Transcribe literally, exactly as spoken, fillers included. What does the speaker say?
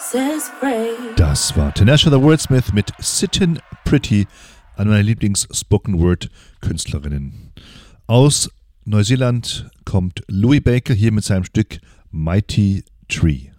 Das war Tinashe the Wordsmith mit Sittin' Pretty, einer meiner Lieblings-Spoken-Word-Künstlerinnen. Aus Neuseeland kommt Louis Baker hier mit seinem Stück Mighty Tree.